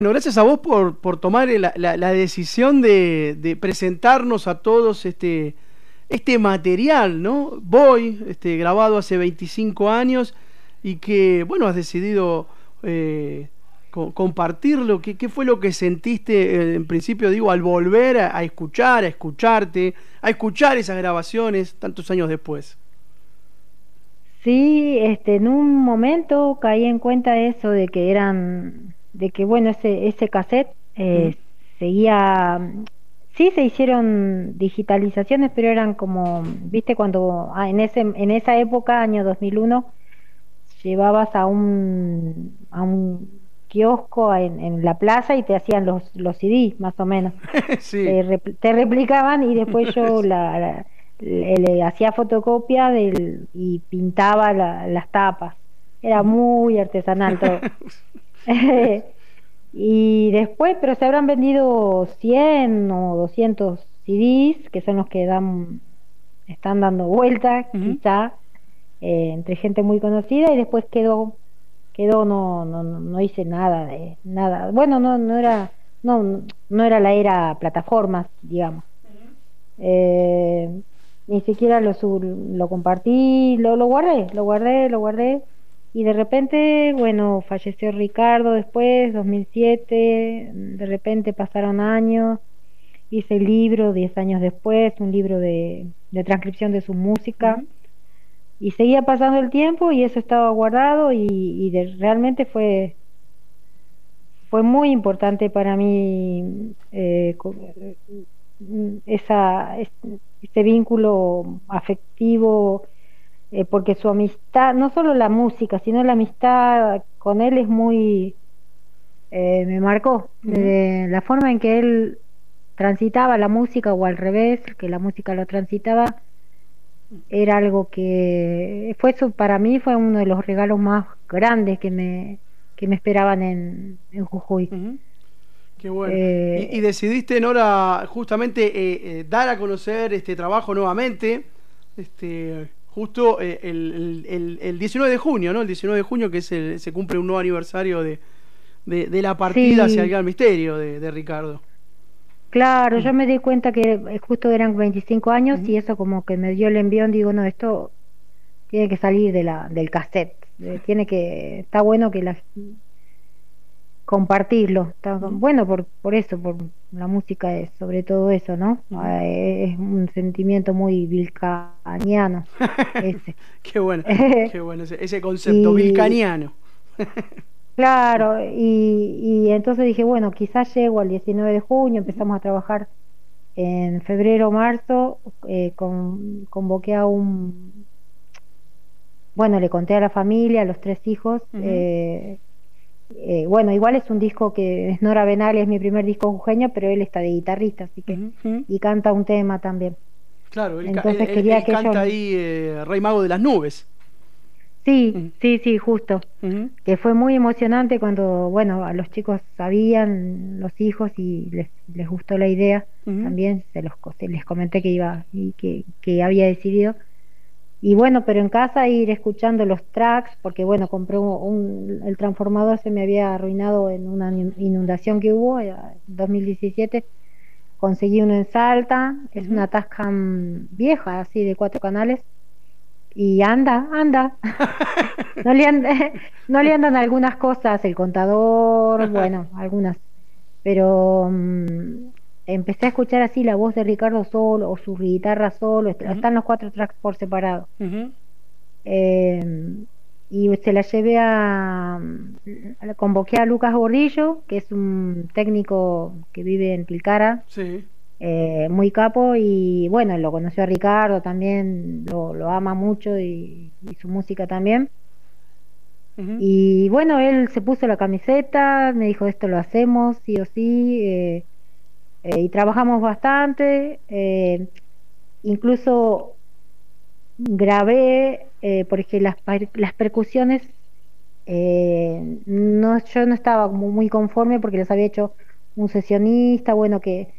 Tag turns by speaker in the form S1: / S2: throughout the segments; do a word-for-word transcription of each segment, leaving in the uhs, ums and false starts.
S1: Bueno, gracias a vos por, por tomar la, la- la decisión de, de presentarnos a todos este, este material, ¿no? Voy, este, grabado hace veinticinco años y que, bueno, has decidido eh, co- compartirlo. ¿Qué, qué fue lo que sentiste, eh, en principio, digo, al volver a, a escuchar, a escucharte, a escuchar esas grabaciones tantos años después?
S2: Sí, este, en un momento caí en cuenta de eso, de que eran, de que bueno, ese, ese cassette
S1: Ujú.
S2: eh, seguía, mm, sí se hicieron digitalizaciones, pero eran como, viste, cuando ah, en ese, en esa época, año dos mil uno, llevabas a un, a un kiosco en, en la plaza y te hacían los, los C Ds, más o menos.
S1: Sí.
S2: Te, repl- te replicaban y después yo la, la- le, le hacía fotocopia del, y pintaba la- las tapas. Era
S1: Ujú.
S2: muy artesanal todo. Y después, pero se habrán vendido cien o doscientos C Ds, que son los que dan, están dando vuelta,
S1: Ujú.
S2: quizá, eh, entre gente muy conocida, y después quedó, quedó, no, no, no no hice nada de nada. Bueno, no, no era, no, no era la era plataformas, digamos. Eh, Ni siquiera lo, sub- lo compartí, lo, lo guardé, lo guardé, lo guardé. Y de repente, bueno, falleció Ricardo después, dos mil siete, de repente pasaron años, hice el libro diez años después, un libro de, de transcripción de su música,
S1: Ujú.
S2: y seguía pasando el tiempo y eso estaba guardado y, y de- realmente fue, fue muy importante para mí, eh, co- mm, esa, es- ese vínculo afectivo, eh, porque su amistad, no solo la música, sino la amistad con él es muy, eh, me marcó,
S1: Ujú.
S2: de la forma en que él transitaba la música o al revés, que la música lo transitaba, era algo que fue su, para mí fue uno de los regalos más grandes que me, que me esperaban en, en Jujuy.
S1: Ujú. Qué bueno. Y, y
S2: Eh,
S1: decidiste, Nora, justamente eh, eh, dar a conocer este trabajo nuevamente, este, justo eh, el, el- el- el diecinueve de junio, ¿no? El diecinueve de junio, que es el- se cumple un nuevo aniversario de, de- de la partida hacia el
S2: sí,
S1: gran misterio de, de Ricardo.
S2: claro,
S1: Mm.
S2: yo me di cuenta que eh, justo eran veinticinco años
S1: Ujú.
S2: y eso como que me dio el envión, digo, no, esto tiene que salir de la, del cassette, eh, tiene que, está bueno que la, compartirlo, está
S1: Ujú.
S2: bueno por, por eso, por la música es sobre todo eso, ¿no?
S1: Ujú.
S2: Ah, eh, es un sentimiento muy vilcaniano ese.
S1: Qué bueno, qué bueno ese, ese concepto,
S2: Y
S1: vilcaniano.
S2: claro, y, y entonces dije, bueno, quizás llego al diecinueve de junio,
S1: Ujú.
S2: empezamos a trabajar en febrero o marzo, eh, con, convoqué a un, bueno, le conté a la familia, a los tres hijos,
S1: Ujú.
S2: eh, eh, bueno, igual es un disco que es Nora Benali, es mi primer disco jujeño, pero él está de guitarrista, así que,
S1: Ujú. Ujú.
S2: y canta un tema también.
S1: Claro, él, ca- él-
S2: Entonces
S1: él-
S2: quería
S1: él
S2: que ellos,
S1: canta ahí eh, Rey Mago de las Nubes.
S2: sí,
S1: Ujú.
S2: sí, sí, justo,
S1: Ujú.
S2: que fue muy emocionante cuando, bueno, a los chicos sabían, los hijos, y les, les gustó la idea,
S1: Ujú.
S2: también se los, co- se les comenté que iba y que, que había decidido. Y bueno, pero en casa ir escuchando los tracks, porque bueno, compré un, un- el transformador se me había arruinado en una in- inundación que hubo eh, en dos mil diecisiete. Conseguí uno en Salta, es
S1: Ujú.
S2: una Tascam vieja, así de cuatro canales, y anda, anda. No le andan, no le andan algunas cosas, el contador, bueno, algunas, pero mm, empecé a escuchar así la voz de Ricardo solo o su guitarra solo, est-
S1: Ujú.
S2: están los cuatro tracks por separado.
S1: Ujú.
S2: Eh, y se la llevé a, a la- convoqué a Lucas Gordillo, que es un técnico que vive en Tilcara,
S1: Sí.
S2: eh, muy capo, y bueno, lo conoció a Ricardo también, lo, lo ama mucho y, y su música también.
S1: Ujú.
S2: Y bueno, él se puso la camiseta, me dijo, esto lo hacemos, sí o sí, eh, eh, y trabajamos bastante, eh, incluso grabé, eh, porque las, per- las percusiones, eh, no, yo no estaba como muy conforme porque los había hecho un sesionista, bueno, que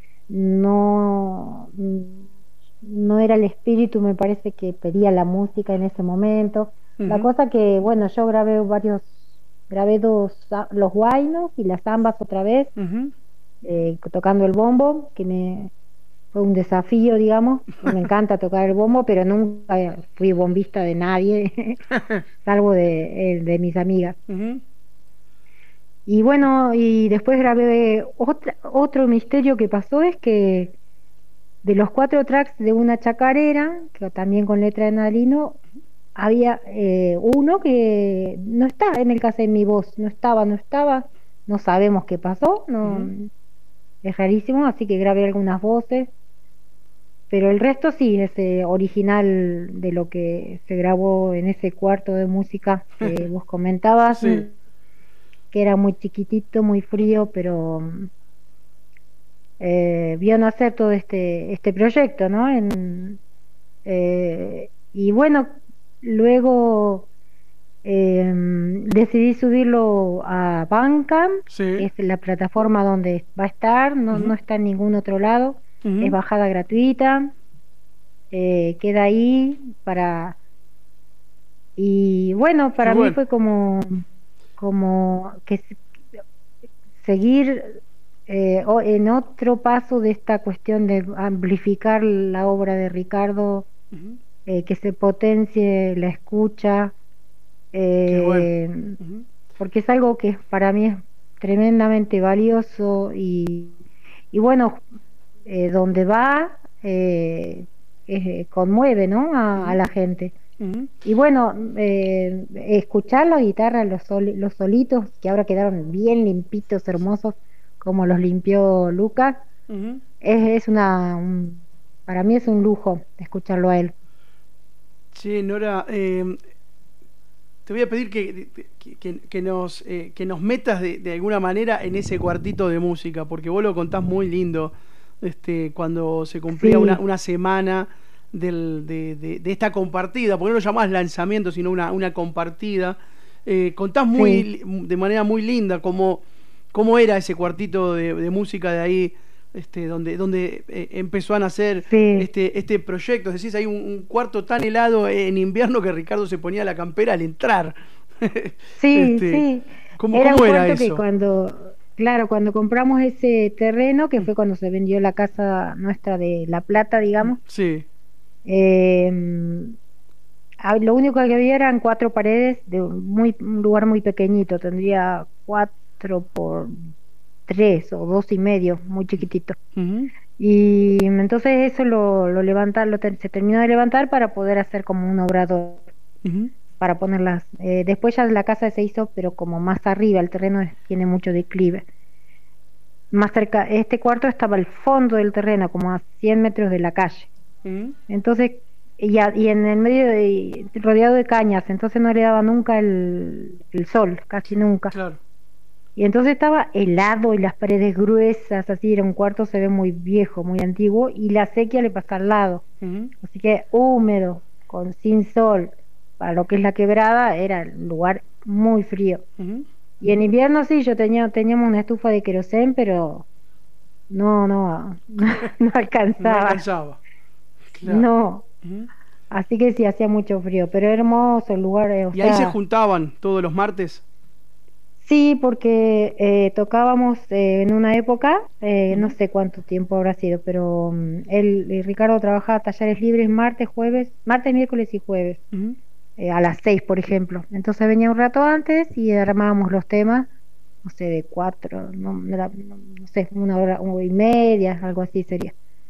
S2: no, mm, no era el espíritu, me parece que pedía la música en ese momento. La
S1: Ujú.
S2: cosa que, bueno, yo grabé varios, grabé dos, za- los huaynos y las zambas otra vez,
S1: Ujú.
S2: eh, tocando el bombo, que me fue un desafío, digamos, porque me encanta tocar el bombo, pero nunca fui bombista de nadie, salvo de, eh, de mis amigas.
S1: Ujú.
S2: Y bueno, y después grabé otra, otro misterio que pasó es que de los cuatro tracks de una chacarera, que también con letra de Nalino, había eh, uno que no está en el caso de mi voz, no estaba, no estaba, no sabemos qué pasó, no,
S1: Ujú.
S2: es rarísimo, así que grabé algunas voces, pero el resto sí, es eh, original de lo que se grabó en ese cuarto de música que vos comentabas, mm,
S1: Sí.
S2: que era muy chiquitito, muy frío, pero mm, eh, vio nacer todo este, este proyecto, ¿no? En, eh, y bueno, luego eh, decidí subirlo a Bandcamp, que
S1: Sí.
S2: es la plataforma donde va a estar, no, no
S1: Ujú.
S2: está en ningún otro lado, es
S1: Ujú.
S2: bajada gratuita, eh, queda ahí para... Y bueno,
S1: Qué
S2: para mí
S1: bueno.
S2: fue como, como que se- seguir eh, o- en otro paso de esta cuestión de amplificar la obra de Ricardo,
S1: Ujú.
S2: eh, que se potencie la escucha,
S1: Qué bueno.
S2: eh,
S1: Ujú.
S2: porque es algo que para mí es tremendamente valioso y, y bueno, eh, donde va, eh, eh, conmueve, ¿no? A, a
S1: Ujú.
S2: la gente.
S1: Ujú.
S2: Y bueno, eh, escuchar la guitarra, los, sol- los solitos, que ahora quedaron bien limpitos, hermosos, como los limpió Lucas,
S1: Ujú.
S2: es, es una, un- para mí es un lujo escucharlo a él.
S1: Sí, Nora, eh, te voy a pedir que, que, que- que nos, eh, que nos metas de, de alguna manera en ese cuartito de música, porque vos lo contás muy lindo, este, cuando se cumplía una,
S2: Sí,
S1: una semana del, de, de- de esta compartida, porque no lo llamás lanzamiento, sino una, una compartida. Eh, contás muy,
S2: sí,
S1: li- de manera muy linda cómo, cómo era ese cuartito de, de música de ahí, este, donde, donde eh, empezó a nacer
S2: sí,
S1: este, este proyecto. Es decir, hay un, un cuarto tan helado en invierno que Ricardo se ponía la campera al entrar.
S2: sí,
S1: este,
S2: sí.
S1: ¿cómo,
S2: Era un
S1: cómo era
S2: cuarto que
S1: eso?
S2: cuando, claro, cuando compramos ese terreno, que
S1: Mm,
S2: fue cuando se vendió la casa nuestra de La Plata,
S1: mm,
S2: digamos,
S1: sí.
S2: eh, ah, lo único que había eran cuatro paredes de un, muy, un lugar muy pequeñito, tendría cuatro por tres o dos y medio, muy chiquitito.
S1: Ujú.
S2: Y entonces eso lo, lo levanta- lo ter- se terminó de levantar para poder hacer como un obrador,
S1: Ujú.
S2: para ponerlas. Eh, después ya la casa se hizo, pero como más arriba, el terreno es- tiene mucho declive. Más cerca, este cuarto estaba al fondo del terreno, como a cien metros de la calle.
S1: Ujú.
S2: Entonces, y, a- y en el medio de, rodeado de cañas, entonces no le daba nunca el, el sol, casi nunca.
S1: Claro.
S2: Y entonces estaba helado y las paredes gruesas, así era un cuarto, se ve muy viejo, muy antiguo, y la sequía le pasa al lado.
S1: Ujú.
S2: Así que húmedo, con sin sol, para lo que es la quebrada, era un lugar muy frío.
S1: Ujú.
S2: Y en invierno sí, yo tenía, teníamos una estufa de querosén, pero no, no, no
S1: No
S2: alcanzaba,
S1: alcanzaba. Claro.
S2: no.
S1: Ujú.
S2: Así que sí, hacía mucho frío, pero hermoso el lugar, eh, o
S1: Y ahí se
S2: sea,
S1: juntaban todos los martes.
S2: sí, porque eh, tocábamos eh, en una época, eh, no
S1: Ujú.
S2: sé cuánto tiempo habrá sido, pero mm, él, eh, Ricardo trabajaba talleres libres martes, jueves, martes, miércoles y jueves,
S1: Ujú.
S2: eh, a las seis, por ejemplo. Entonces venía un rato antes y armábamos los temas, no sé, de cuatro, no, no era- no- no sé, una hora, una hora y media, algo así sería.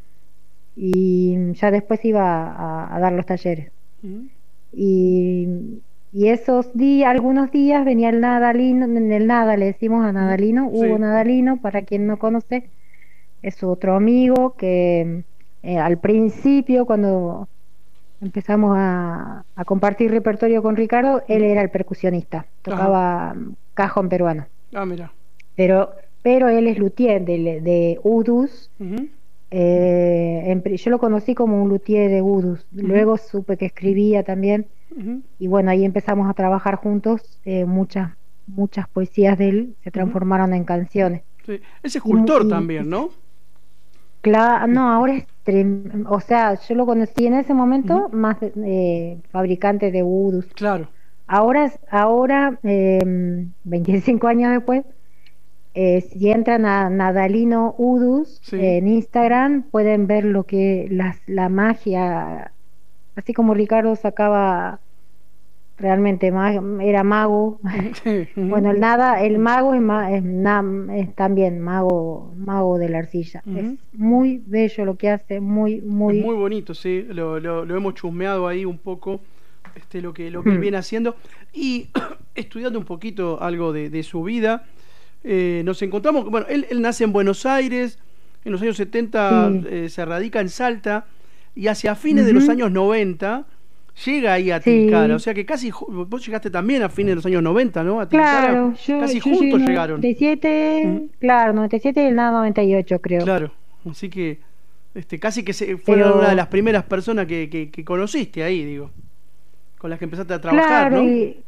S2: Y ya después iba a a dar los talleres.
S1: Ujú.
S2: Y, y esos días, algunos días venía el Nadalino, en el Nada le decimos a
S1: Ujú.
S2: Nadalino, Hugo
S1: Sí.
S2: Nadalino, para quien no conoce, es otro amigo que eh, al principio, cuando empezamos a, a compartir repertorio con Ricardo, él
S1: Ujú.
S2: era el percusionista,
S1: Ajá.
S2: tocaba mm, cajón peruano,
S1: Ah, mira.
S2: pero, pero él es luthier de, de udus.
S1: Ujú.
S2: Eh, en pri- yo lo conocí como un luthier de udus,
S1: Ujú.
S2: luego supe que escribía también.
S1: Ujú.
S2: Y bueno, ahí empezamos a trabajar juntos, eh, muchas, muchas poesías de él se
S1: Ujú.
S2: transformaron en canciones.
S1: Sí. Es
S2: Y, mu-
S1: escultor
S2: y, y
S1: también, ¿no?
S2: cla- no, ahora es, trem- o sea, yo lo conocí en ese
S1: Ujú.
S2: momento más eh, fabricante de vudus,
S1: Claro.
S2: Ahora, ahora eh, veinticinco años después, eh, si entran a Nadalino Udus
S1: Sí.
S2: eh, en Instagram, pueden ver lo que las, la magia, así como Ricardo sacaba realmente ma- era mago.
S1: Sí, ujú,
S2: Bueno, el nada, el mago es, ma- es, na- es también mago, mago de la arcilla. Es
S1: ujú.
S2: muy bello lo que hace, muy,
S1: Es
S2: muy.
S1: muy bonito, sí, lo, lo, lo hemos chusmeado ahí un poco, este, lo que, lo que él
S2: Hmm.
S1: viene haciendo. Y estudiando un poquito algo de, de su vida, eh, nos encontramos, bueno, él, él nace en Buenos Aires, en los años setenta
S2: Sí,
S1: eh, se radica en Salta, y hacia fines de los
S2: ujú,
S1: años noventa llega ahí a Tilcara. O
S2: sí,
S1: sea que casi, ju- vos llegaste también a fines de los años noventa, ¿no? A Tilcara.
S2: claro, yo,
S1: Casi
S2: yo llegué
S1: juntos
S2: en
S1: llegaron.
S2: noventa y siete,
S1: Ujú.
S2: claro, noventa y siete y siete y el nada noventa y ocho creo,
S1: Claro, así que este, casi que se, fueron una de las
S2: pero
S1: primeras personas que, que, que conociste ahí, digo, con las que empezaste a trabajar,
S2: claro,
S1: ¿no?
S2: y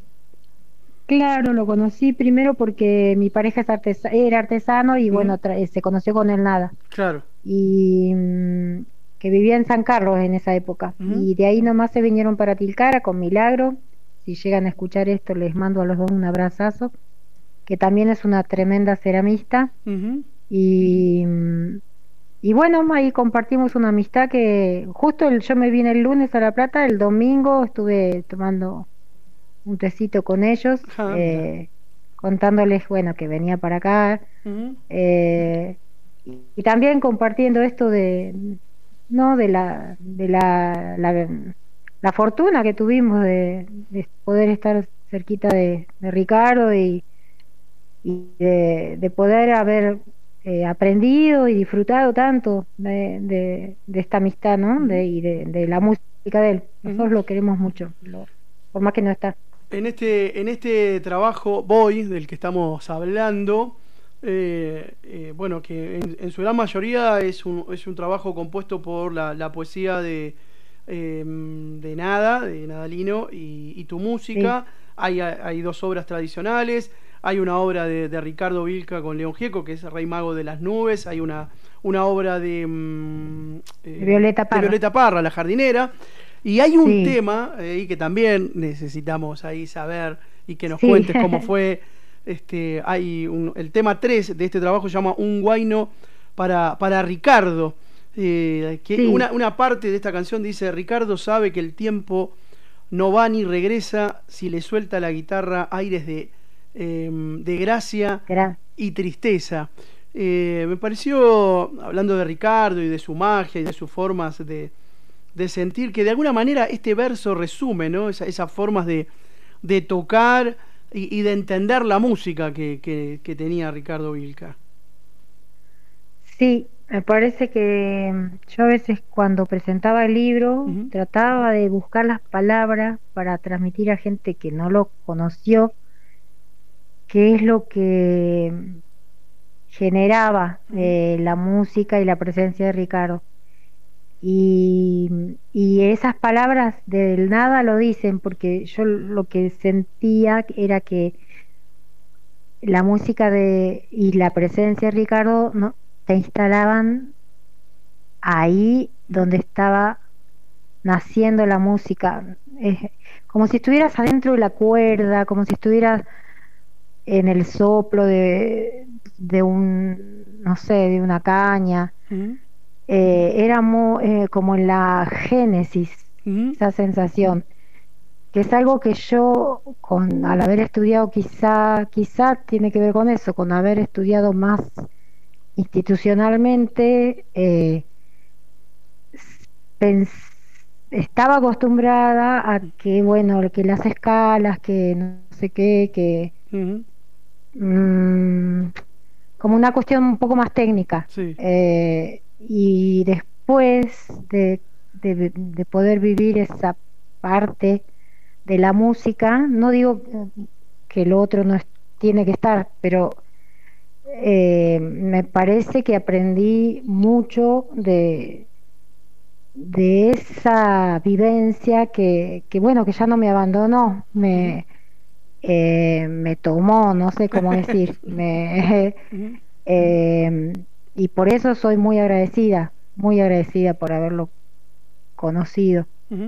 S2: claro, lo conocí primero porque mi pareja es artesa- era artesano y
S1: Ujú.
S2: bueno, tra- se conoció con el nada.
S1: Claro.
S2: Y mm, que vivía en San Carlos en esa época.
S1: Ujú,
S2: Y de ahí nomás se vinieron para Tilcara con Milagro. Si llegan a escuchar esto, les mando a los dos un abrazazo, que también es una tremenda ceramista.
S1: ujú.
S2: Y, mm, y bueno, ahí compartimos una amistad que justo el, yo me vine el lunes a La Plata, el domingo estuve tomando un tecito con ellos,
S1: Ah, mira.
S2: eh, contándoles, bueno, que venía para acá,
S1: Ujú,
S2: eh, y, y también compartiendo esto de, no, de la, de la, la, la fortuna que tuvimos de, de poder estar cerquita de, de Ricardo y, y de, de poder haber eh, aprendido y disfrutado tanto de, de, de esta amistad, ¿no?
S1: ujú,
S2: De, y de, de la música de él.
S1: ujú.
S2: Nosotros lo queremos mucho, lo- por más que no está.
S1: En este, en este trabajo Voy, del que estamos hablando, eh, eh, bueno, que en, en su gran mayoría es un, es un trabajo compuesto por la, la poesía de, eh, de Nada, de Nadalino, y, y tu
S2: Sí,
S1: música. Hay, hay dos obras tradicionales, hay una obra de, de Ricardo Vilca con León Gieco, que es Rey Mago de las Nubes, hay una, una obra de, mm,
S2: de
S1: eh,
S2: Violeta
S1: de
S2: Parra.
S1: Violeta Parra, La Jardinera. Y hay un
S2: Sí,
S1: tema eh, que también necesitamos ahí saber y que nos
S2: sí,
S1: cuentes cómo fue. Este, hay un- el tema tres de este trabajo se llama Un guayno para, para Ricardo. Eh, que
S2: sí,
S1: una, una parte de esta canción dice: Ricardo sabe que el tiempo no va ni regresa si le suelta la guitarra aires de, eh, de gracia
S2: gran.
S1: y tristeza. Eh, me pareció, hablando de Ricardo y de su magia y de sus formas de, de sentir, que de alguna manera este verso resume, ¿no? Esa- esas formas de, de tocar y, y de entender la música que, que- que tenía Ricardo Vilca.
S2: Sí, me parece que mm, yo a veces cuando presentaba el libro
S1: Ujú,
S2: trataba de buscar las palabras para transmitir a gente que no lo conoció qué es lo que mm, generaba
S1: ujú,
S2: eh, la música y la presencia de Ricardo. Y, y esas palabras del nada lo dicen, porque yo lo que sentía era que la música de y la presencia de Ricardo no te instalaban ahí
S1: ujú,
S2: donde estaba naciendo la música, es como si estuvieras adentro de la cuerda, como si estuvieras en el soplo de, de un, no sé, de una caña.
S1: ujú,
S2: Eh, era mu- eh, como en la génesis,
S1: ujú,
S2: esa sensación, que es algo que yo, con, al haber estudiado, quizá, quizá tiene que ver con eso, con haber estudiado más institucionalmente, eh, pens- estaba acostumbrada a que, bueno, que las escalas, que no sé qué, que
S1: ujú.
S2: mm, como una cuestión un poco más técnica.
S1: Sí.
S2: Eh, y después de, de, de poder vivir esa parte de la música, no digo eh, que lo otro no es- tiene que estar, pero eh, me parece que aprendí mucho de, de esa vivencia que, que bueno, que ya no me abandonó,
S1: Ujú,
S2: me, eh, me tomó, no sé cómo decir, me,
S1: ujú,
S2: eh, y por eso soy muy agradecida, muy agradecida por haberlo conocido.
S1: ujú.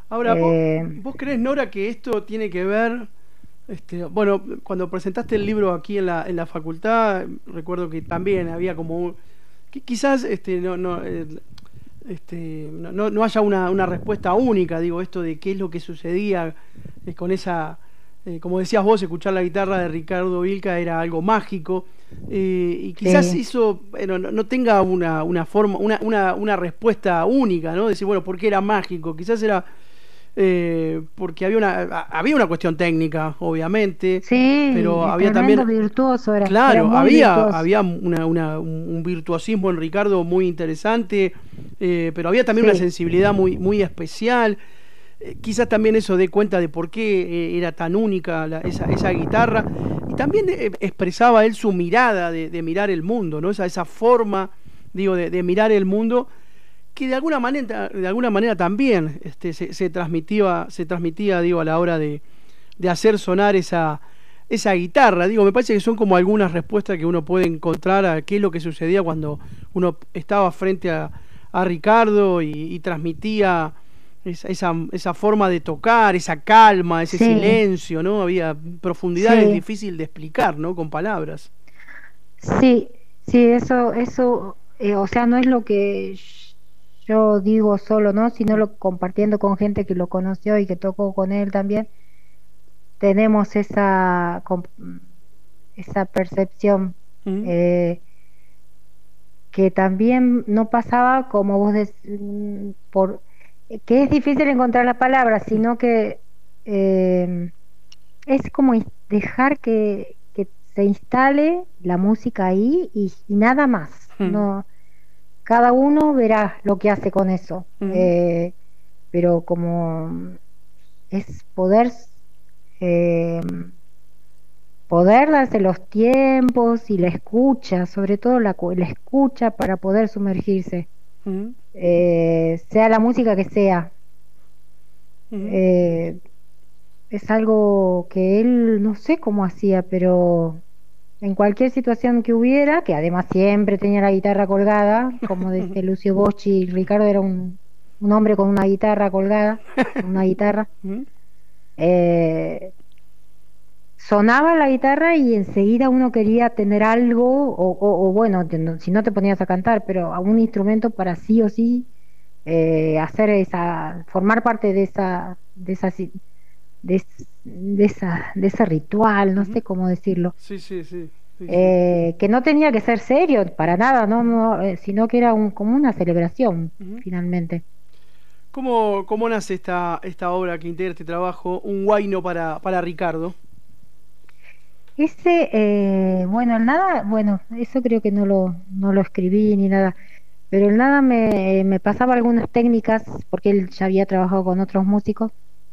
S1: Ahora, ¿vos,
S2: Eh,
S1: vos crees, Nora, que esto tiene que ver, este, bueno, cuando presentaste el libro aquí en la, en la facultad, recuerdo que también había como, un- que quizás este, no, no, eh, este, no, no- no haya una, una respuesta única, digo, esto de qué es lo que sucedía eh, con esa, eh, como decías vos, escuchar la guitarra de Ricardo Vilca era algo mágico, eh, y quizás
S2: sí,
S1: eso bueno, no, no tenga una, una forma, una, una, una respuesta única, ¿no? Decir, bueno, ¿por qué era mágico? Quizás era eh, porque había una, había una cuestión técnica, obviamente,
S2: sí,
S1: pero
S2: es
S1: había
S2: tremendo
S1: también,
S2: virtuoso era, era
S1: claro,
S2: muy
S1: había,
S2: virtuoso.
S1: había una, una- un, un virtuosismo en Ricardo muy interesante, eh, pero había también una
S2: Sí,
S1: sensibilidad muy, muy especial. Eh, quizás también eso dé cuenta de por qué eh, era tan única la- esa, esa guitarra. Y también eh, expresaba él su mirada de, de mirar el mundo, ¿no? Esa, esa forma, digo, de, de mirar el mundo que de alguna manera, de alguna manera también este, se, se transmitía, se transmitía, digo, a la hora de, de hacer sonar esa, esa guitarra. Digo, me parece que son como algunas respuestas que uno puede encontrar a qué es lo que sucedía cuando uno estaba frente a, a Ricardo y, y transmitía esa, esa, esa forma de tocar, esa calma, ese
S2: sí,
S1: silencio, ¿no? Había profundidades
S2: sí,
S1: difíciles de explicar, ¿no? Con palabras.
S2: sí, sí, eso, eso, eh, o sea, no es lo que sh- yo digo solo, ¿no? Sino lo compartiendo con gente que lo conoció y que tocó con él también, tenemos esa, com- esa percepción.
S1: Mm,
S2: eh, que también no pasaba como vos decís, por que es difícil encontrar las palabras, sino que eh, es como ins- dejar que, que se instale la música ahí y, y nada más.
S1: mm,
S2: No, cada uno verá lo que hace con eso,
S1: mm,
S2: eh, pero como es poder eh, poder darse los tiempos y la escucha, sobre todo la, cu- la escucha para poder sumergirse,
S1: mm,
S2: eh, sea la música que sea.
S1: mm.
S2: Eh, es algo que él no sé cómo hacía, pero en cualquier situación que hubiera, que además siempre tenía la guitarra colgada, como dice Lucio Bocci, Ricardo era un, un hombre con una guitarra colgada, con una guitarra.
S1: Mm.
S2: eh, Sonaba la guitarra y enseguida uno quería tener algo, o, o- o bueno, te- no- si no te ponías a cantar, pero a un instrumento para sí o sí eh, hacer esa, formar parte de esa, de esa, si- de, es- de esa, de ese ritual, no sé
S1: Ujú.
S2: cómo decirlo,
S1: Sí, sí, sí, sí, sí.
S2: eh, que no tenía que ser serio para nada, no, no, eh, sino que era un, como una celebración,
S1: Ujú.
S2: finalmente.
S1: ¿Cómo, cómo nace esta, esta obra que integra este trabajo, Un Guayno para, para Ricardo?
S2: Ese, eh, bueno, el nada, bueno, eso creo que no lo, no lo escribí ni nada. Pero el nada me, me pasaba algunas técnicas, porque él ya había trabajado con otros músicos.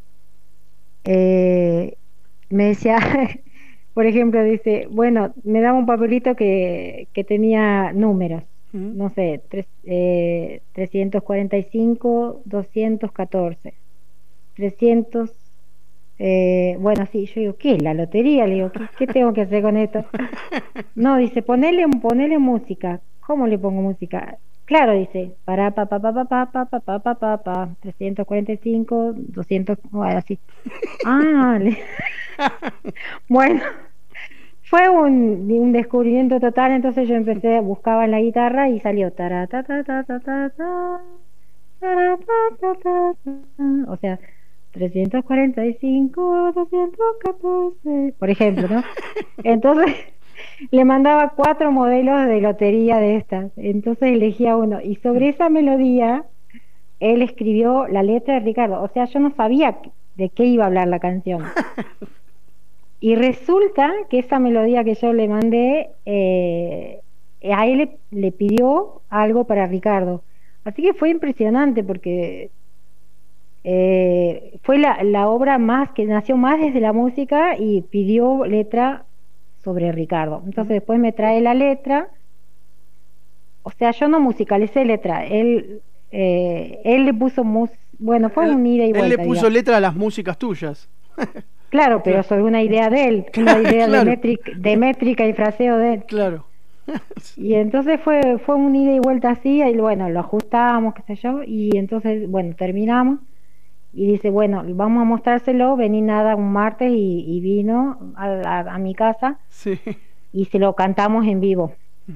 S2: eh, Me decía, por ejemplo, dice, bueno, me daba un papelito que, que tenía números,
S1: Ujú.
S2: no sé, tres, eh, trescientos cuarenta y cinco, doscientos catorce, trescientos, eh, bueno, sí, yo digo, ¿qué es la lotería? Le digo, ¿qué, qué tengo que hacer con esto? No, dice, ponele, ponele música. ¿Cómo le pongo música? Claro, dice, para pa pa pa pa pa pa pa pa pa pa pa trescientos cuarenta y cinco, doscientos, bueno, así. Ah, le- bueno, fue un, un descubrimiento total, entonces yo empecé, buscaba en la guitarra y salió tara ta ta ta ta ta ta, tara, ta, ta, ta, ta, o sea, trescientos cuarenta y cinco, doscientos catorce, por ejemplo, ¿no? Entonces le mandaba cuatro modelos de lotería de estas, entonces elegía uno y sobre esa melodía él escribió la letra de Ricardo, o sea, yo no sabía de qué iba a hablar la canción. Y resulta que esa melodía que yo le mandé, eh, a él le, le pidió algo para Ricardo. Así que fue impresionante porque eh, fue la, la obra más que nació más desde la música y pidió letra sobre Ricardo. Entonces
S1: Ujú.
S2: después me trae la letra, o sea, yo no musicalicé letra, él, eh, él le puso mus, bueno, fue
S1: Él,
S2: un ida y
S1: él le
S2: vuelta,
S1: puso
S2: digamos.
S1: letra a las músicas tuyas.
S2: Claro, pero
S1: Claro,
S2: sobre una idea de él, una idea de
S1: claro,
S2: métrica, de métrica y fraseo de él.
S1: claro.
S2: Y entonces fue, fue un ida y vuelta así, y bueno, lo ajustamos, qué sé yo, y entonces, bueno, terminamos. y dice, bueno, vamos a mostrárselo, vení nada un martes y, y vino a, a, a mi casa
S1: Sí.
S2: y se lo cantamos en vivo.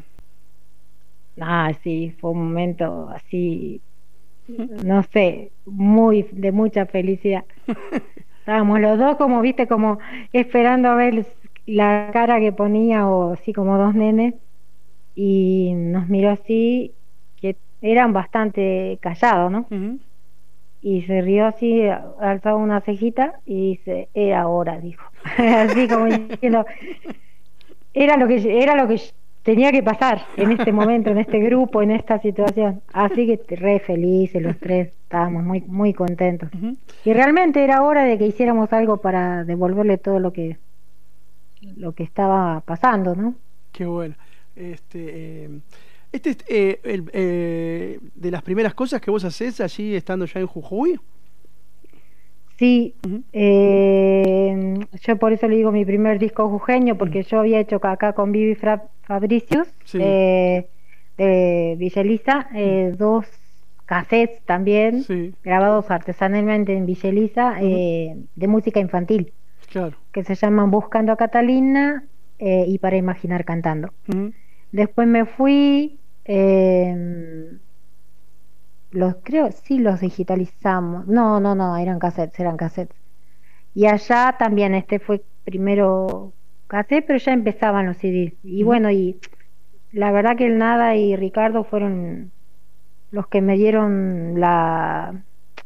S2: Ah, sí, fue un momento así, no sé, muy de mucha felicidad. Estábamos los dos como, viste, como esperando a ver la cara que ponía, o así como dos nenes, y nos miró así, que eran bastante callados, ¿no?
S1: Ujú.
S2: Y se rió así, alzaba una cejita y dice, era hora, dijo. Así como diciendo, era lo que era lo que tenía que pasar en este momento, en este grupo, en esta situación. Así que re felices los tres, estábamos muy muy contentos.
S1: Ujú.
S2: Y realmente era hora de que hiciéramos algo para devolverle todo lo que lo que estaba pasando, ¿no?
S1: Qué bueno. Este, eh, este es eh, el, eh, de las primeras cosas que vos hacés allí estando ya en Jujuy.
S2: Sí,
S1: Ujú.
S2: eh, yo por eso le digo mi primer disco jujeño,
S1: Mm.
S2: porque yo había hecho acá con Vivi Fra- Fabricius,
S1: Sí,
S2: eh, de Villa Elisa,
S1: mm,
S2: eh, dos cassettes también,
S1: sí,
S2: grabados artesanalmente en Villa Elisa,
S1: ujú,
S2: eh, de música infantil,
S1: claro.
S2: que se llaman Buscando a Catalina eh, y Para Imaginar Cantando.
S1: Ujú,
S2: Después me fui, eh, los creo, sí los digitalizamos. No, no, no, eran cassettes, eran cassettes. Y allá también este fue primero cassette, pero ya empezaban los C Ds. Y
S1: ujú,
S2: bueno, y la verdad que el Nada y Ricardo fueron los que me dieron la,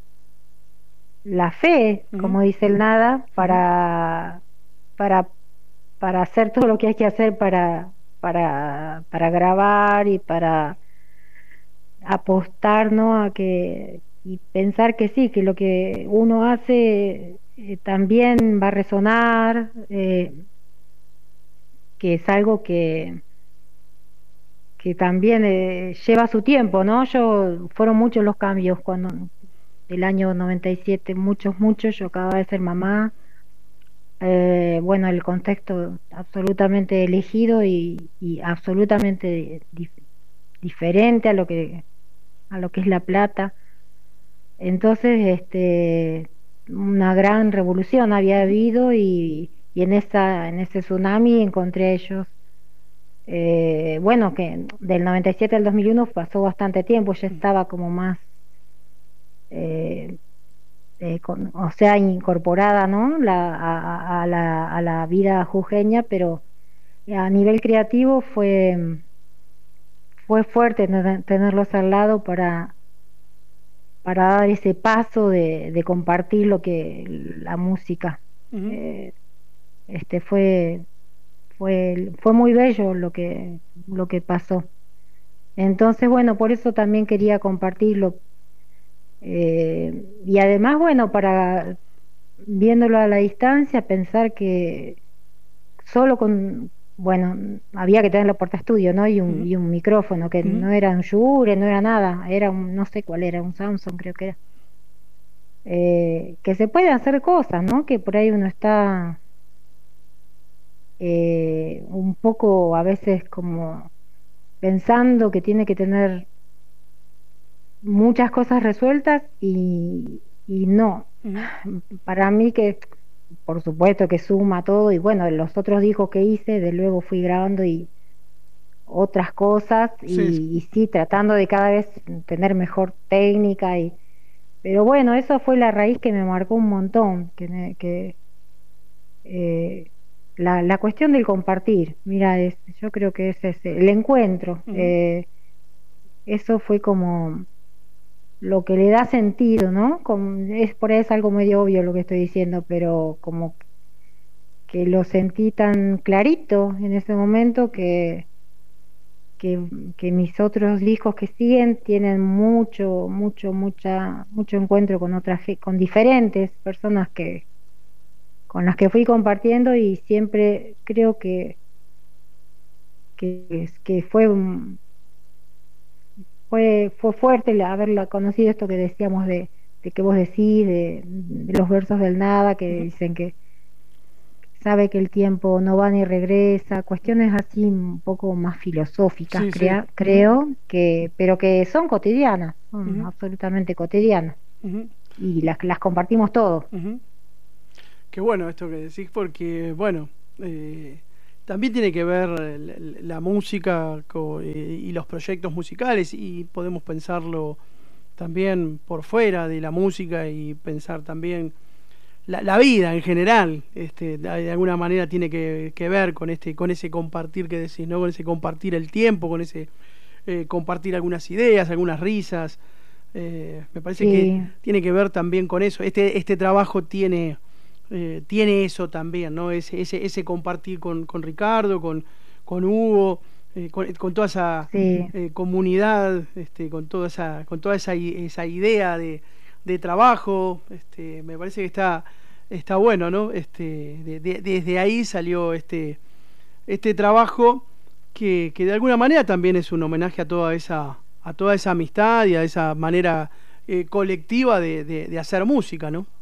S2: la fe,
S1: ujú,
S2: como dice el Nada,
S1: ujú,
S2: para, para, para hacer todo lo que hay que hacer para, para, para grabar y para apostar, ¿no? A que y pensar que sí, que lo que uno hace eh, también va a resonar, eh, que es algo que, que también eh, lleva su tiempo, ¿no? Yo fueron muchos los cambios cuando del año noventa y siete, muchos, muchos, yo acababa de ser mamá, eh, bueno, el contexto absolutamente elegido y, y absolutamente dif- diferente a lo que a lo que es La Plata. Entonces, este, una gran revolución había
S1: ujú,
S2: habido y, y en esa, en ese tsunami encontré a ellos. Eh, bueno, que del noventa y siete al dos mil uno pasó bastante tiempo, ya
S1: ujú,
S2: estaba como más, eh, eh, con- o sea, incorporada, ¿no? La, a, a- a la, a la vida jujeña, pero a nivel creativo fue, fue fuerte tener- tenerlos al lado para para dar ese paso de, de compartir lo que la música.
S1: ujú,
S2: Eh, este fue, fue, fue muy bello lo que, lo que pasó. Entonces, bueno, por eso también quería compartirlo. Eh, y además, bueno, para viéndolo a la distancia, pensar que solo con, bueno, había que tener la puerta estudio, ¿no? Y un,
S1: ujú,
S2: y un micrófono, que
S1: ujú.
S2: no era un Shure, no era nada, era un, no sé cuál era, un Samsung creo que era. Eh, que se pueden hacer cosas, ¿no? Que por ahí uno está eh, un poco a veces como pensando que tiene que tener muchas cosas resueltas y, y no.
S1: Ujú.
S2: Para mí que, por supuesto que suma todo y bueno, los otros discos que hice, de luego fui grabando y otras cosas
S1: Sí, sí.
S2: y, y sí, tratando de cada vez tener mejor técnica y pero bueno, eso fue la raíz que me marcó un montón, que, me- que eh, la, la cuestión del compartir, mira, es, yo creo que ese es el encuentro,
S1: Ujú,
S2: eh, eso fue como lo que le da sentido, ¿no? Como- es por ahí es algo medio obvio lo que estoy diciendo, pero como que lo sentí tan clarito en ese momento que, que, que mis otros discos que siguen tienen mucho, mucho, mucha, mucho encuentro con otras, ge- con diferentes personas que con las que fui compartiendo y siempre creo que que, que fue un- fue fue fuerte el haberla conocido esto que decíamos de, de que vos decís de, de los versos del nada que
S1: ujú.
S2: dicen que sabe que el tiempo no va ni regresa, cuestiones así un poco más filosóficas
S1: Sí, sí.
S2: crea,
S1: Ujú,
S2: creo que pero que son cotidianas, son
S1: ujú,
S2: absolutamente cotidianas.
S1: ujú.
S2: y las, las compartimos todos.
S1: Uh-huh. Qué bueno esto que decís, porque, bueno, eh, también tiene que ver la, la música con, eh, y los proyectos musicales, y podemos pensarlo también por fuera de la música y pensar también la, la vida en general, este, de alguna manera tiene que, que ver con este, con ese compartir que decís, ¿no? Con ese compartir el tiempo, con ese eh, compartir algunas ideas, algunas risas. Eh, me parece
S2: Sí.
S1: que tiene que ver también con eso. Este, este trabajo tiene Eh, tiene eso también, ¿no? Ese, ese, ese compartir con, con Ricardo, con, con Hugo, eh, con, con toda esa
S2: Sí.
S1: eh, comunidad, este, con toda esa, con toda esa, esa idea de, de trabajo, este, me parece que está, está bueno, ¿no? Este, de, de, desde ahí salió este, este trabajo que, que de alguna manera también es un homenaje a toda esa, a toda esa amistad y a esa manera eh, colectiva de, de, de hacer música, ¿no?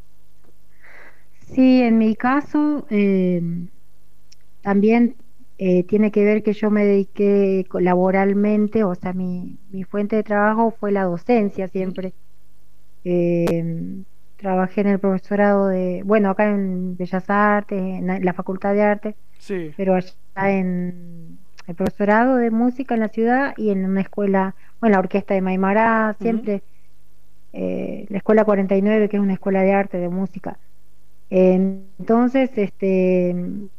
S2: Sí, en mi caso eh, también eh, tiene que ver que yo me dediqué co- laboralmente, o sea, mi, mi fuente de trabajo fue la docencia siempre. Eh, Trabajé en el profesorado de, bueno, acá en Bellas Artes, en la la Facultad de Arte,
S1: Sí.
S2: pero allá en el profesorado de música en la ciudad y en una escuela, bueno, la orquesta de Maimará,
S1: Uh-huh.
S2: siempre, eh, la escuela cuarenta y nueve, que es una escuela de arte, de música. Entonces, este,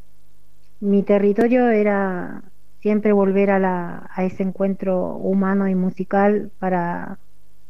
S2: mi territorio era siempre volver a la, a ese encuentro humano y musical para,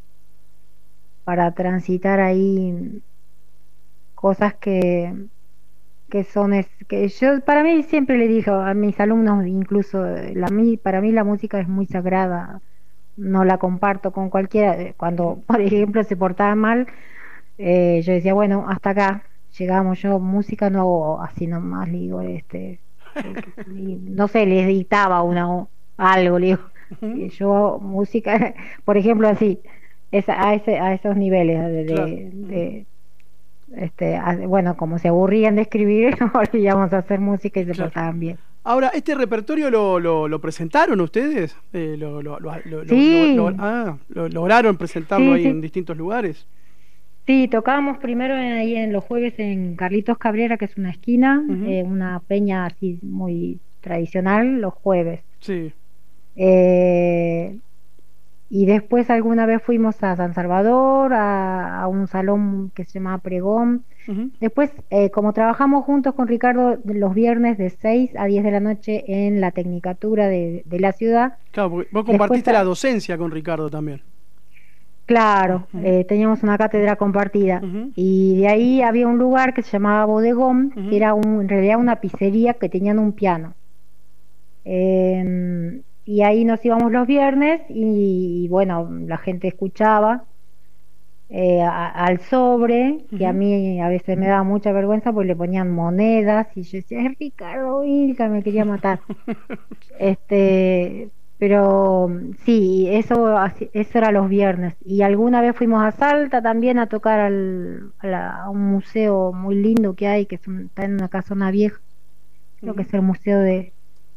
S2: para transitar ahí cosas que, que son, es, que yo, para mí siempre le dije a mis alumnos, incluso, la, mí, para mí la música es muy sagrada, no la comparto con cualquiera. Cuando, por ejemplo, se portaba mal, eh, yo decía, bueno, hasta acá llegamos, yo música no hago así nomás, le digo, este, eh, y no sé, les dictaba una o algo, le digo,
S1: Uh-huh.
S2: eh, yo hago música, por ejemplo, así, es a, ese, a esos niveles de,
S1: Claro.
S2: de,
S1: Uh-huh.
S2: de, este, a- bueno, como se aburrían de escribir, volvíamos a hacer música y se
S1: Claro.
S2: portaban bien.
S1: Ahora, ¿este repertorio lo, lo, lo presentaron ustedes? Eh, lo, lo, lo, lo, lo- lo- lo-
S2: Sí,
S1: ah, lo- ¿lograron presentarlo
S2: sí,
S1: ahí en
S2: sí.
S1: distintos lugares?
S2: Sí, tocábamos primero en- ahí en los jueves en Carlitos Cabrera, que es una esquina,
S1: Uh-huh.
S2: eh, una peña así muy tradicional, los jueves.
S1: Sí.
S2: Eh, y después alguna vez fuimos a San Salvador, a, a un salón que se llama Pregón.
S1: Uh-huh.
S2: Después, eh, como trabajamos juntos con Ricardo los viernes de seis a diez de la noche en la Tecnicatura de, de la ciudad,
S1: Claro, porque vos
S2: después,
S1: compartiste la docencia con Ricardo también.
S2: claro,
S1: Uh-huh.
S2: eh, teníamos una cátedra compartida
S1: Uh-huh.
S2: y de ahí había un lugar que se llamaba Bodegón,
S1: Uh-huh.
S2: que era un- en realidad una pizzería que tenían un piano. Eh, y ahí nos íbamos los viernes y, y bueno, la gente escuchaba eh, a- al sobre, que a
S1: Uh-huh.
S2: mí a veces me daba mucha vergüenza porque le ponían monedas y yo decía, es Ricardo Vilca, me quería matar. Este, pero sí, eso, así- eso era los viernes. Y alguna vez fuimos a Salta también a tocar al, a, la- a un museo muy lindo que hay, que es un- está en una casona vieja, creo que
S1: Uh-huh.
S2: es el museo de,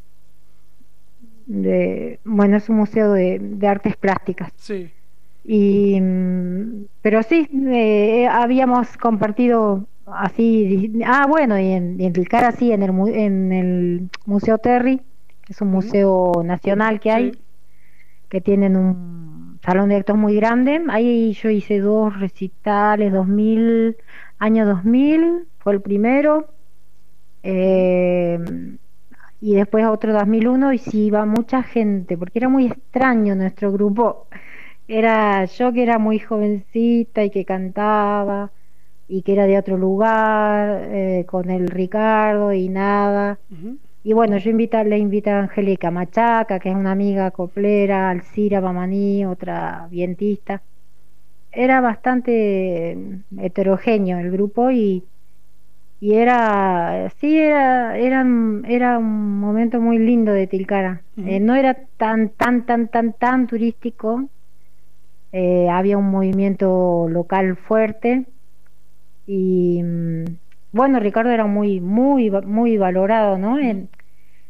S2: de bueno, es un museo de, de artes plásticas.
S1: Sí.
S2: Y, mm, pero sí, eh, habíamos compartido así, di- ah, bueno, y en, y en Tilcara sí, en el, mu- en el Museo Terry, que es un
S1: Uh-huh.
S2: museo nacional que
S1: Sí.
S2: hay, que tienen un salón de actos muy grande. Ahí yo hice dos recitales, dos mil, año dos mil fue el primero,
S1: Uh-huh.
S2: eh, y después otro dos mil uno, y sí iba mucha gente, porque era muy extraño nuestro grupo. Era yo que era muy jovencita y que cantaba y que era de otro lugar, eh, con el Ricardo y nada.
S1: Uh-huh.
S2: Y bueno, yo invita, le invité a Angélica Machaca, que es una amiga coplera, Alcira Bamaní, otra vientista. Era bastante mm, heterogéneo el grupo y, y era, sí, era, eran, era un momento muy lindo de Tilcara. Eh,
S1: Uh-huh.
S2: no era tan, tan, tan, tan, tan turístico, eh, había un movimiento local fuerte y mm, bueno, Ricardo era muy, muy, va- muy valorado, ¿no?
S1: Uh-huh.
S2: En,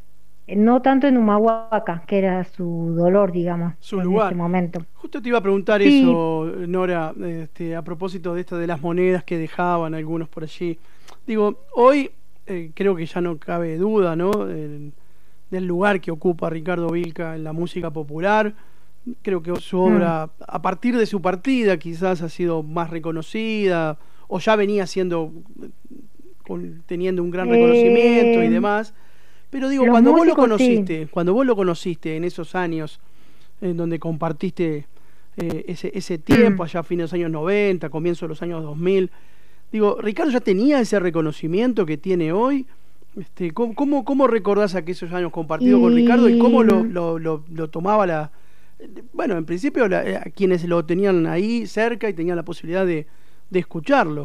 S2: no tanto en Humahuaca, que era su dolor, digamos,
S1: Su
S2: en
S1: lugar.
S2: ese momento.
S1: Justo te iba a preguntar
S2: Sí.
S1: eso, Nora, este, a propósito de esto de las monedas que dejaban algunos por allí. Digo, hoy eh, creo que ya no cabe duda, ¿no? El- del lugar que ocupa Ricardo Vilca en la música popular. Creo que su
S2: Mm.
S1: obra, a partir de su partida, quizás ha sido más reconocida, o ya venía siendo, con- teniendo un gran reconocimiento y
S2: Eh,
S1: demás. Pero digo,
S2: los
S1: cuando vos lo
S2: músicos sí.
S1: conociste, cuando vos lo conociste en esos años, en donde compartiste eh, ese, ese tiempo,
S2: Mm.
S1: allá a fines de los años noventa, comienzo de los años dos mil, digo, ¿Ricardo ya tenía ese reconocimiento que tiene hoy? Este, ¿cómo, cómo, cómo recordás aquellos años compartidos con Ricardo y
S2: Y
S1: cómo lo, lo, lo, lo tomaba la... Bueno, en principio la, eh, quienes lo tenían ahí cerca y tenían la posibilidad de, de escucharlo.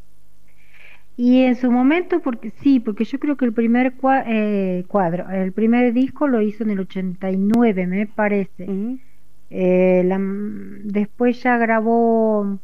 S2: Y en su momento, porque sí, porque yo creo que el primer cua- eh, cuadro, el primer disco lo hizo en el ochenta y nueve, me parece.
S1: Ujú,
S2: Eh, la- después ya grabó,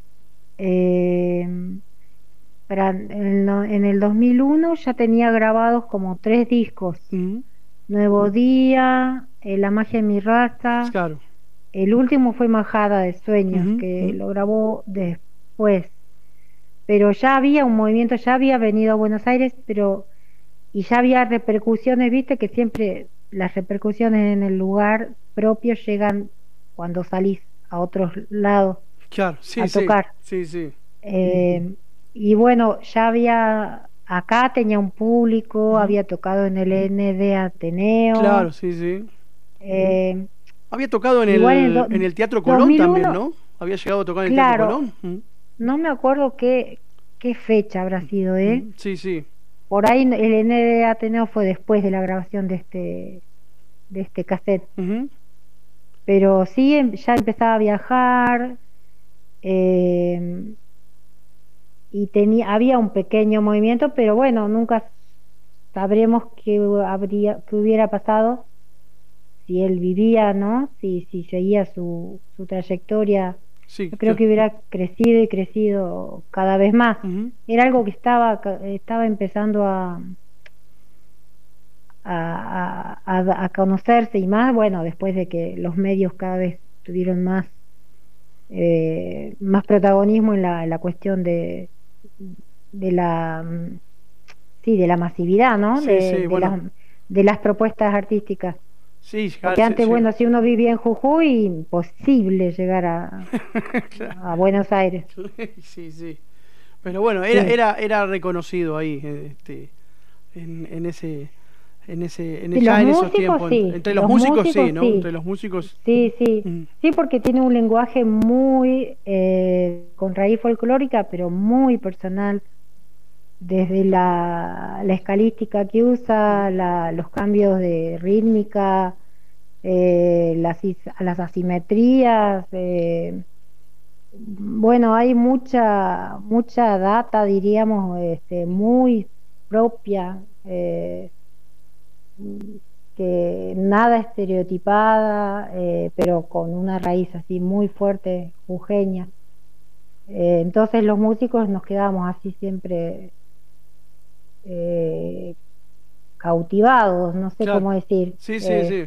S2: eh, para- en, lo- en el dos mil uno ya tenía grabados como tres discos.
S1: ujú,
S2: Nuevo Día, eh, La magia de mi raza.
S1: claro.
S2: El último fue Majada de Sueños,
S1: Ujú,
S2: que
S1: ujú,
S2: lo grabó después. Pero ya había un movimiento, ya había venido a Buenos Aires, pero y ya había repercusiones, viste que siempre las repercusiones en el lugar propio llegan cuando salís a otros lados
S1: claro, sí,
S2: a
S1: sí,
S2: tocar.
S1: sí, sí.
S2: Eh, y bueno, ya había, acá tenía un público,
S1: Ujú,
S2: había tocado en el N D
S1: claro,
S2: Ateneo,
S1: sí, sí.
S2: eh,
S1: Había tocado en
S2: igual en el
S1: el,
S2: do-
S1: en el Teatro Colón también,
S2: dos mil uno,
S1: ¿no? Había llegado a tocar en el Teatro
S2: claro,
S1: Colón. Ujú,
S2: no me acuerdo qué, qué fecha habrá sido, ¿eh?
S1: ujú, sí, sí.
S2: Por ahí el N D Ateneo fue después de la grabación de este, de este cassette.
S1: Ujú,
S2: Pero sí, em- ya empezaba a viajar, eh, y tenía, había un pequeño movimiento, pero bueno, nunca sabremos qué habría, qué hubiera pasado si él vivía, ¿no? Si, si seguía su, su trayectoria.
S1: sí,
S2: Yo creo
S1: claro.
S2: que hubiera crecido y crecido cada vez más.
S1: Ujú,
S2: Era algo que estaba, ca- estaba empezando a, a, a, a- a conocerse y más, bueno, después de que los medios cada vez tuvieron más, eh, más protagonismo en la, en la cuestión de, de la, mm, sí, de la masividad, ¿no?
S1: sí,
S2: De,
S1: sí,
S2: de
S1: bueno,
S2: las, de las propuestas artísticas.
S1: sí, ja-
S2: Porque
S1: se-
S2: antes,
S1: llegó.
S2: bueno, si uno vivía en Jujuy, imposible llegar a,
S1: Claro.
S2: a Buenos Aires.
S1: Sí, sí. Pero bueno, era,
S2: Sí.
S1: era, era reconocido ahí, eh, este, en, en ese, en ese, en,
S2: Sí, los
S1: ya en esos
S2: músicos
S1: tiempos. Ent-
S2: sí,
S1: Entre los
S2: los
S1: músicos
S2: músicos
S1: sí, ¿no?
S2: sí,
S1: Entre los músicos.
S2: sí, sí,
S1: Mm,
S2: sí, porque tiene un lenguaje muy, eh, con raíz folclórica, pero muy personal, desde la, la escalística que usa, la, los cambios de rítmica, eh, las, is- las asimetrías, eh, bueno, hay mucha, mucha data, diríamos, este, muy propia. eh, que nada estereotipada, eh, pero con una raíz así muy fuerte, jujeña. Eh, entonces los músicos nos quedamos así siempre, eh, cautivados, no sé
S1: claro.
S2: cómo decir,
S1: Sí, sí,
S2: eh,
S1: sí.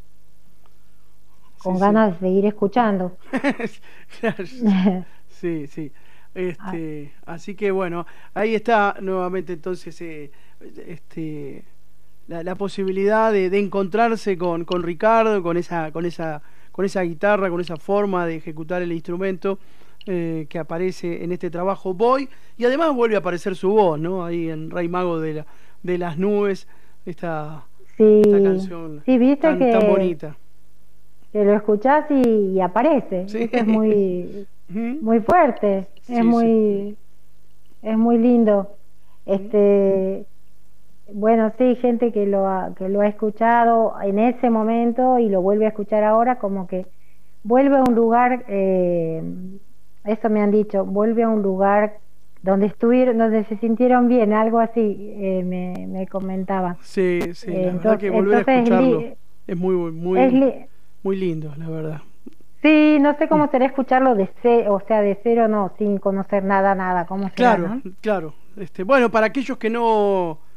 S1: Sí,
S2: con
S1: sí.
S2: ganas de seguir escuchando.
S1: Claro, sí, sí.
S2: Ah,
S1: Este, así que bueno, ahí está nuevamente entonces eh, este, la, la posibilidad de, de encontrarse con, con Ricardo, con esa, con esa, con esa guitarra, con esa forma de ejecutar el instrumento eh, que aparece en este trabajo Voy, y además vuelve a aparecer su voz, ¿no? Ahí en Rey Mago de la, de las nubes, esta, esta
S2: sí,
S1: canción
S2: sí, viste
S1: tan, tan
S2: que,
S1: bonita.
S2: que lo escuchás y, y aparece.
S1: Sí.
S2: Eso es muy,
S1: Ujú.
S2: muy fuerte, es
S1: Sí, sí.
S2: muy, es muy lindo. Este, bueno, sí, gente que lo ha, que lo ha escuchado en ese momento y lo vuelve a escuchar ahora, como que vuelve a un lugar, eh, eso me han dicho, vuelve a un lugar donde estuvieron, donde se sintieron bien, algo así, eh, me, me comentaban.
S1: Sí, sí,
S2: Eh,
S1: la verdad que
S2: entonces,
S1: volver a
S2: entonces es,
S1: escucharlo
S2: li-
S1: es muy,
S2: es
S1: muy,
S2: li-
S1: muy lindo, la verdad.
S2: sí, no sé
S1: Mm.
S2: cómo será escucharlo de cero, o sea, de cero no, sin conocer nada, nada, cómo será,
S1: Claro,
S2: ¿no?
S1: claro. Este, bueno, para aquellos que no,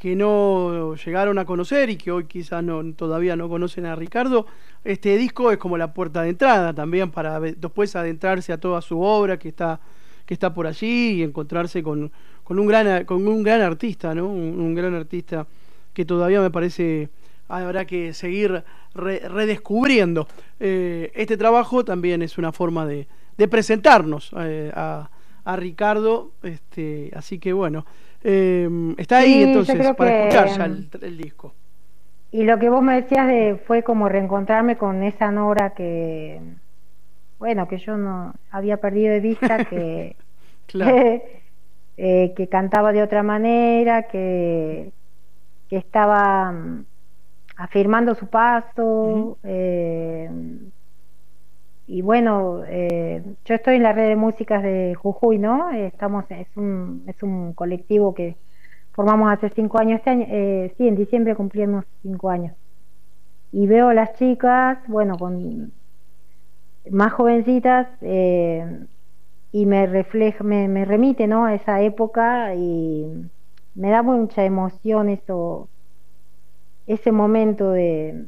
S1: que no llegaron a conocer y que hoy quizás no, todavía no conocen a Ricardo, este disco es como la puerta de entrada también para después adentrarse a toda su obra que está, que está por allí y encontrarse con, con, un, gran, con un gran artista, ¿no? Un, un gran artista que todavía me parece habrá que seguir re, redescubriendo. Eh, este trabajo también es una forma de, de presentarnos eh, a, a Ricardo, este, así que bueno, eh, está ahí
S2: Sí, yo
S1: entonces
S2: creo
S1: para
S2: que,
S1: escuchar ya el, el disco.
S2: y lo que vos me decías de, fue como reencontrarme con esa Nora que, bueno, que yo no había perdido de vista, que,
S1: Claro.
S2: eh, que cantaba de otra manera, que, que estaba mm, afirmando su paso.
S1: Ujú.
S2: eh, y bueno, eh, yo estoy en la red de músicas de Jujuy, ¿no? Eh, Estamos, es un, es un colectivo que formamos hace cinco años. Este año, eh, sí, en diciembre cumplimos cinco años. Y veo a las chicas, bueno, con más jovencitas, eh, y me refleja, me, me remite, ¿no? A esa época, y me da mucha emoción eso, ese momento de,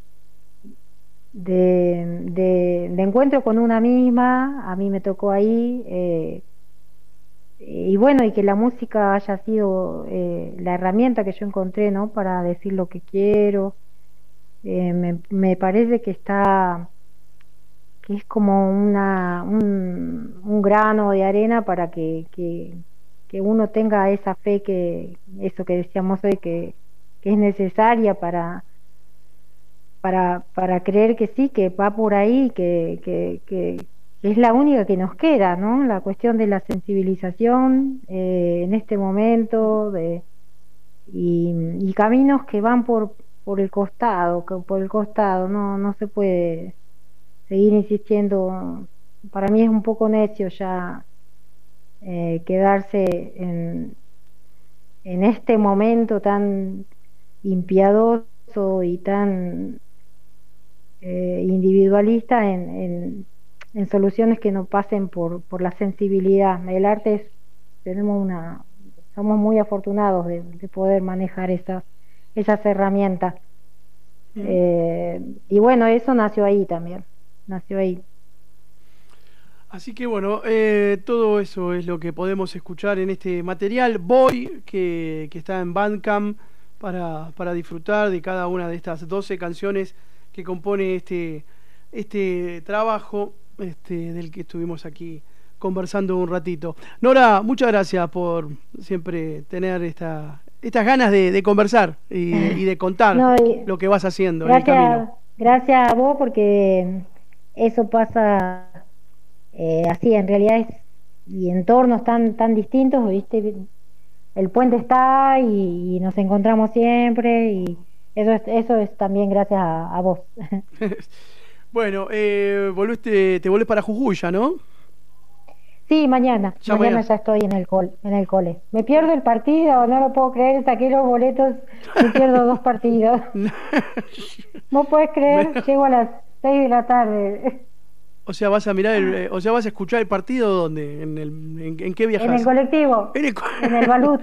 S2: de, de, de encuentro con una misma. A mí me tocó ahí, eh, y bueno, y que la música haya sido eh, la herramienta que yo encontré, ¿no? Para decir lo que quiero. Eh, me, me parece que está, que es como una, un, un grano de arena para que, que, que uno tenga esa fe, que eso que decíamos hoy, que, que es necesaria para, para, para creer que sí, que va por ahí, que, que, que, que es la única que nos queda, ¿no? La cuestión de la sensibilización eh, en este momento, de, y, y caminos que van por, por el costado, que por el costado, no, no se puede seguir insistiendo. Para mí es un poco necio ya eh, quedarse en, en este momento tan impiadoso y tan eh, individualista en, en, en soluciones que no pasen por, por la sensibilidad. El arte es, tenemos una, somos muy afortunados de, de poder manejar esas, esas herramientas.
S1: Ujú.
S2: Eh, y bueno, eso nació ahí también, nació ahí.
S1: Así que bueno, eh, todo eso es lo que podemos escuchar en este material Voy, que, que está en Bandcamp para, para disfrutar de cada una de estas doce canciones que compone este, este trabajo este, del que estuvimos aquí conversando un ratito. Nora, muchas gracias por siempre tener esta, estas ganas de, de conversar y de, y de contar
S2: No, y
S1: lo que vas haciendo en el camino.
S2: gracias, gracias a vos, porque eso pasa eh, así, en realidad es, y entornos tan, tan distintos, ¿viste? El puente está y, y nos encontramos siempre, y eso es, eso es también gracias a, a vos.
S1: Bueno, eh, volviste, te volvés para Jujuy ya, ¿no?
S2: Sí, mañana,
S1: Ya
S2: mañana
S1: mañana.
S2: ya estoy en el col, en el cole. Me pierdo el partido, no lo puedo creer, saqué los boletos, me pierdo dos partidos. ¿No puedes creer?
S1: Bueno,
S2: Llego a las seis de la tarde.
S1: o sea, vas a mirar, el, eh, o sea, vas a escuchar el partido ¿dónde? ¿En, el, en, en qué
S2: En el
S1: viajas?
S2: colectivo,
S1: En el co-
S2: en el Balut.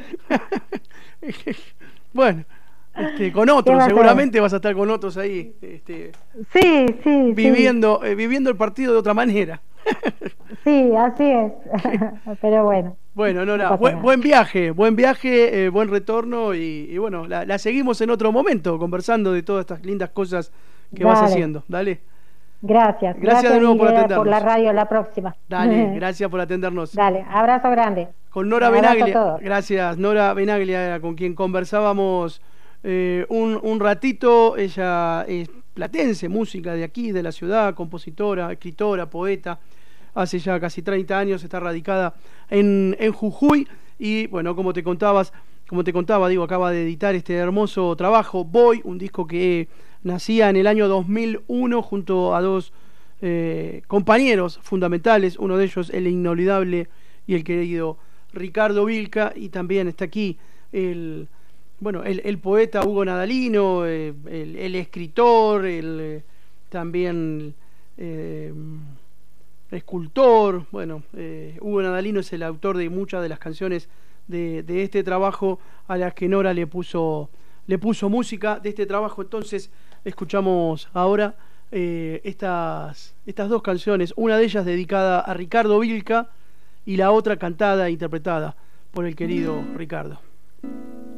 S1: Bueno, este, con
S2: ¿Qué
S1: otros,
S2: va a ser?
S1: seguramente vas a estar con otros ahí, este,
S2: Sí, sí, sí,
S1: viviendo, eh, viviendo el partido de otra manera.
S2: sí, así es. Pero bueno,
S1: Bueno,
S2: no
S1: Nora,
S2: pasa
S1: buen,
S2: nada.
S1: buen viaje, buen viaje, eh, buen retorno y, y bueno, la, la seguimos en otro momento conversando de todas estas lindas cosas que vas
S2: Dale,
S1: haciendo. Dale.
S2: gracias,
S1: Gracias de
S2: gracias,
S1: nuevo
S2: y
S1: por
S2: eh, por la
S1: atendernos.
S2: radio la próxima.
S1: Dale, gracias por atendernos.
S2: Dale, abrazo grande.
S1: Con Nora
S2: Abrazo a
S1: Benaglia,
S2: todos.
S1: gracias, Nora Benaglia, era con quien conversábamos eh, un, un ratito. Ella es platense, música de aquí, de la ciudad, compositora, escritora, poeta. Hace ya casi treinta años está radicada en, en Jujuy y bueno, como te contabas, como te contaba, digo, acaba de editar este hermoso trabajo, Voy, un disco que nacía en el año dos mil uno junto a dos eh, compañeros fundamentales, uno de ellos el inolvidable y el querido Ricardo Vilca, y también está aquí el bueno el, el poeta Hugo Nadalino, eh, el, el escritor, el eh, también eh, escultor. Bueno, eh, Hugo Nadalino es el autor de muchas de las canciones de, de este trabajo a las que Nora le puso, le puso música. De este trabajo entonces escuchamos ahora eh, estas, estas dos canciones, una de ellas dedicada a Ricardo Vilca y la otra cantada e interpretada por el querido Ricardo.